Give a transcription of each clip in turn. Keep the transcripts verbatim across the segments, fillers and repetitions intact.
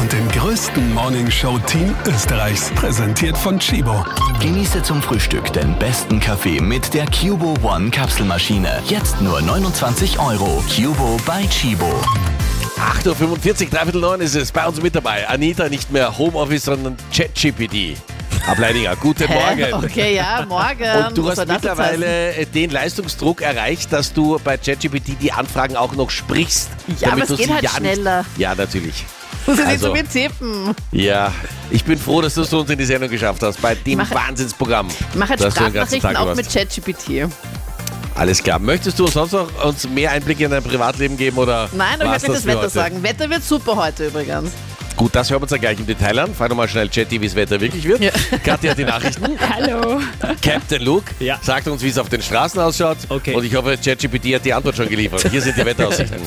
und dem größten Morningshow-Team Österreichs. Präsentiert von Chibo. Genieße zum Frühstück den besten Kaffee mit der Cubo One Kapselmaschine. Jetzt nur neunundzwanzig Euro. Cubo bei Chibo. acht Uhr fünfundvierzig, dreiviertel neun ist es. Bei uns mit dabei Anita, nicht mehr Homeoffice, sondern ChatGPT. Ableidinger, guten Morgen. Okay, ja, morgen. Und du Was hast soll das jetzt mittlerweile den Leistungsdruck erreicht, dass du bei ChatGPT die Anfragen auch noch sprichst. Ja, aber damit es du geht sie halt ja schneller. Nicht, ja, natürlich. Muss ich Also- nicht so viel tippen. Ja, ich bin froh, dass du es uns in die Sendung geschafft hast, bei dem mache- Wahnsinnsprogramm. Ich mache jetzt das du den ganzen Sprachnachrichten Tag auch über hast. mit ChatGPT. Alles klar. Möchtest du uns sonst noch uns mehr Einblicke in dein Privatleben geben? Oder Nein, aber war's ich werde das für Wetter heute? sagen. Wetter wird super heute übrigens. Gut, das hören wir uns dann gleich im Detail an. Fahr doch mal schnell Chatty, wie das Wetter wirklich wird. Ja. Katja hat die Nachrichten. Hallo. Captain Luke Ja. sagt uns, wie es auf den Straßen ausschaut. Okay. Und ich hoffe, ChatGPT hat die Antwort schon geliefert. Hier sind die Wetteraussichten.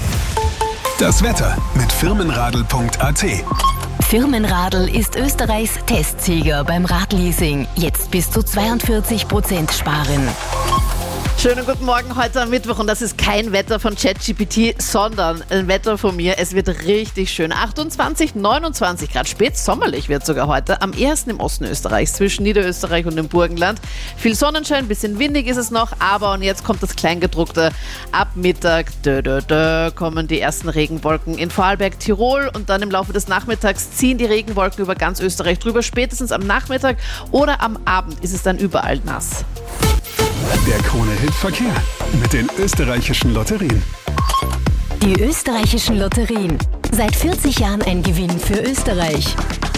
Das Wetter mit firmenradl punkt a t. Firmenradl ist Österreichs Testsieger beim Radleasing. Jetzt bis zu zweiundvierzig Prozent sparen. Schönen guten Morgen heute am Mittwoch und das ist kein Wetter von ChatGPT, sondern ein Wetter von mir. Es wird richtig schön. achtundzwanzig, neunundzwanzig Grad, spätsommerlich wird sogar heute. Am ehesten im Osten Österreichs, zwischen Niederösterreich und dem Burgenland. Viel Sonnenschein, bisschen windig ist es noch, aber und jetzt kommt das Kleingedruckte. Ab Mittag dö, dö, dö, kommen die ersten Regenwolken in Vorarlberg, Tirol und dann im Laufe des Nachmittags ziehen die Regenwolken über ganz Österreich drüber. Spätestens am Nachmittag oder am Abend ist es dann überall nass. Der Krone-Hit-Verkehr mit den österreichischen Lotterien. Die österreichischen Lotterien. Seit vierzig Jahren ein Gewinn für Österreich.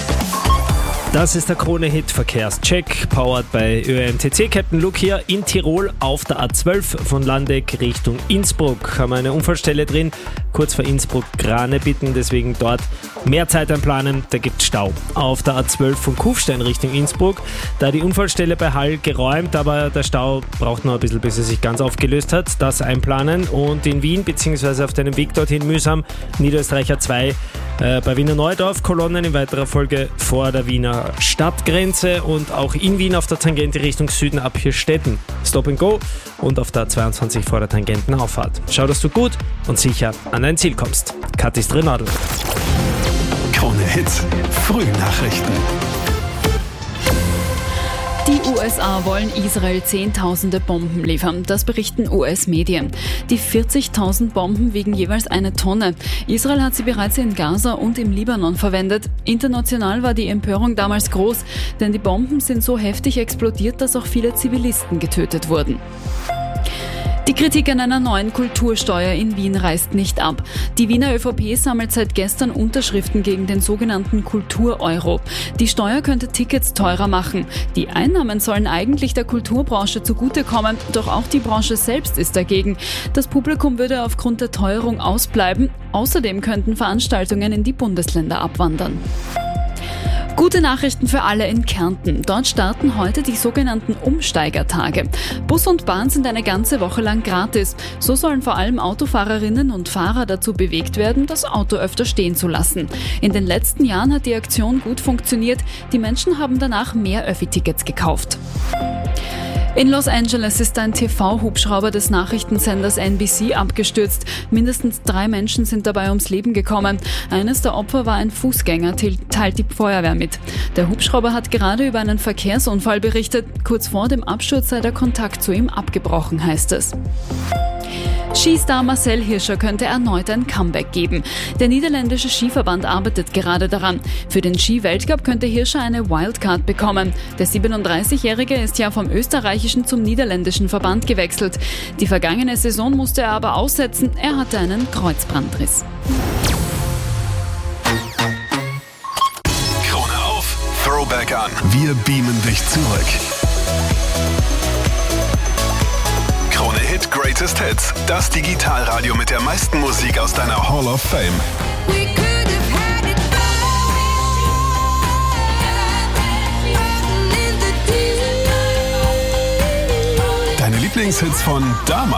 Das ist der Krone-Hit-Verkehrscheck, powered bei Ö M T C. Captain Luke hier in Tirol auf der A zwölf von Landeck Richtung Innsbruck. Haben wir eine Unfallstelle drin, kurz vor Innsbruck Grane bitten, deswegen dort mehr Zeit einplanen, da gibt es Stau. Auf der A zwölf von Kufstein Richtung Innsbruck, da die Unfallstelle bei Hall geräumt, aber der Stau braucht noch ein bisschen, bis er sich ganz aufgelöst hat. Das einplanen. Und in Wien, beziehungsweise auf deinem Weg dorthin mühsam, Niederösterreicher zwei äh, bei Wiener Neudorf, Kolonnen in weiterer Folge vor der Wiener Stadtgrenze und auch in Wien auf der Tangente Richtung Süden ab Hirstetten. Stop and Go und auf der zweiundzwanzig vor der Tangentenauffahrt. Schau, dass du gut und sicher an dein Ziel kommst. Katis Drenadl. Krone-Hit Frühnachrichten. Die U S A wollen Israel zehntausende Bomben liefern, das berichten U S-Medien. Die vierzigtausend Bomben wiegen jeweils eine Tonne. Israel hat sie bereits in Gaza und im Libanon verwendet. International war die Empörung damals groß, denn die Bomben sind so heftig explodiert, dass auch viele Zivilisten getötet wurden. Die Kritik an einer neuen Kultursteuer in Wien reißt nicht ab. Die Wiener ÖVP sammelt seit gestern Unterschriften gegen den sogenannten Kultur-Euro. Die Steuer könnte Tickets teurer machen. Die Einnahmen sollen eigentlich der Kulturbranche zugutekommen, doch auch die Branche selbst ist dagegen. Das Publikum würde aufgrund der Teuerung ausbleiben. Außerdem könnten Veranstaltungen in die Bundesländer abwandern. Gute Nachrichten für alle in Kärnten. Dort starten heute die sogenannten Umsteigertage. Bus und Bahn sind eine ganze Woche lang gratis. So sollen vor allem Autofahrerinnen und Fahrer dazu bewegt werden, das Auto öfter stehen zu lassen. In den letzten Jahren hat die Aktion gut funktioniert. Die Menschen haben danach mehr Öffi-Tickets gekauft. In Los Angeles ist ein T V-Hubschrauber des Nachrichtensenders N B C abgestürzt. Mindestens drei Menschen sind dabei ums Leben gekommen. Eines der Opfer war ein Fußgänger, teilt die Feuerwehr mit. Der Hubschrauber hat gerade über einen Verkehrsunfall berichtet. Kurz vor dem Absturz sei der Kontakt zu ihm abgebrochen, heißt es. Skistar Marcel Hirscher könnte erneut ein Comeback geben. Der niederländische Skiverband arbeitet gerade daran. Für den Ski-Weltcup könnte Hirscher eine Wildcard bekommen. Der siebenunddreißigjährige ist ja vom österreichischen zum niederländischen Verband gewechselt. Die vergangene Saison musste er aber aussetzen. Er hatte einen Kreuzbandriss. Krone auf, Throwback an. Wir beamen dich zurück. Krone Hit Greatest Hits. Das Digitalradio mit der meisten Musik aus deiner Hall of Fame. Deine Lieblingshits von damals.